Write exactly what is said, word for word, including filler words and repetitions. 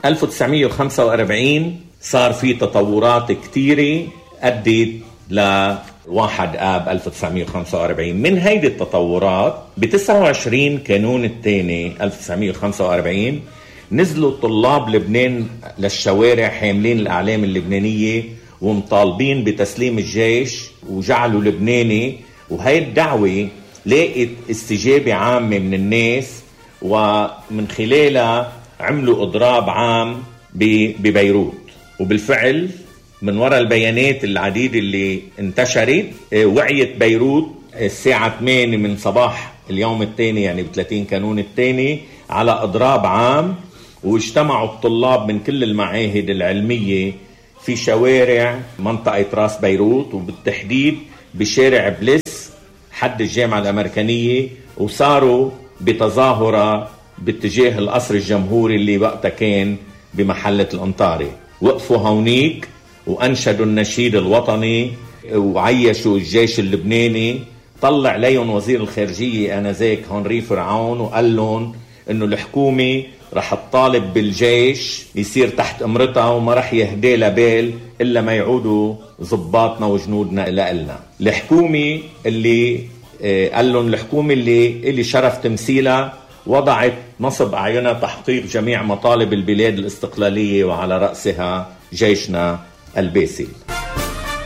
ألف وتسعمية وخمسة وأربعين صار في تطورات كتيرة أدت لواحد آب ألف وتسعمية وخمسة وأربعين. من هيدي التطورات ب تسعة وعشرين كانون الثاني ألف وتسعمية وخمسة وأربعين نزلوا طلاب لبنان للشوارع حاملين الأعلام اللبنانية ومطالبين بتسليم الجيش وجعلوا لبناني، وهي الدعوة لقيت استجابة عامة من الناس، ومن خلالها عملوا إضراب عام ببيروت. وبالفعل من وراء البيانات العديدة اللي انتشرت وعيت بيروت الساعة ثمانية من صباح اليوم الثاني يعني بثلاثين كانون الثاني على إضراب عام، واجتمعوا الطلاب من كل المعاهد العلمية في شوارع منطقة راس بيروت، وبالتحديد بشارع بليس حد الجامعة الأمريكانية، وصاروا بتظاهرة باتجاه القصر الجمهوري اللي وقتها كان بمحلة الأنطاري. وقفوا هونيك وأنشدوا النشيد الوطني وعيشوا الجيش اللبناني. طلع ليهم وزير الخارجية آنذاك هنري فرعون وقال لهم إنه الحكومة رح تطالب بالجيش يصير تحت امرتها وما رح يهدي لبال إلا ما يعودوا ضباطنا وجنودنا إلى الحكومة اللي قال لهم الحكومة اللي اللي شرف تمثيلها وضعت نصب أعينها تحقيق جميع مطالب البلاد الاستقلالية وعلى رأسها جيشنا الباسل.